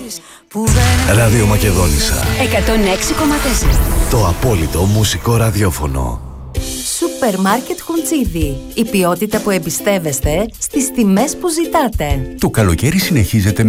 Ράδιο Μακεδόνισσα 106,4. Το απόλυτο μουσικό ραδιόφωνο. Σούπερ Μάρκετ Χουντζίδι. Η ποιότητα που εμπιστεύεστε στις τιμές που ζητάτε. Το καλοκαίρι συνεχίζεται